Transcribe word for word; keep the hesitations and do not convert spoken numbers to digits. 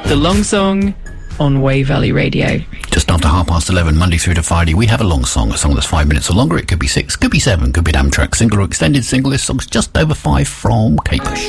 The Long Song on Wave Valley Radio. Just after half past eleven, Monday through to Friday, we have a long song, a song that's five minutes or longer. It could be six, could be seven, could be an Amtrak single or extended single. This song's just over five from Kate Bush.